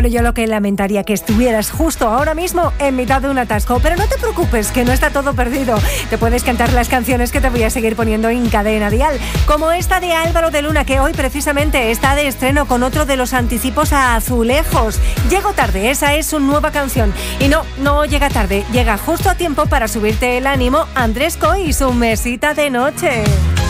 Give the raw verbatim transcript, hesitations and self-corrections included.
Yo lo que lamentaría que estuvieras justo ahora mismo en mitad de un atasco, pero no te preocupes, que no está todo perdido. Te puedes cantar las canciones que te voy a seguir poniendo en Cadena Dial, como esta de Álvaro de Luna, que hoy precisamente está de estreno con otro de los anticipos a Azulejos. Llego tarde, esa es su nueva canción. Y no, no llega tarde, llega justo a tiempo para subirte el ánimo Andrés Coy y su mesita de noche.